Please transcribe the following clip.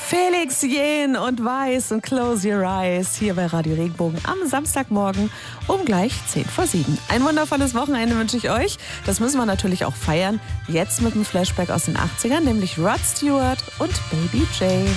Felix Jähn und Weiß und Close Your Eyes hier bei Radio Regenbogen am Samstagmorgen um gleich 6:50. Ein wundervolles Wochenende wünsche ich euch. Das müssen wir natürlich auch feiern. Jetzt mit einem Flashback aus den 80ern, nämlich Rod Stewart und Baby Jane.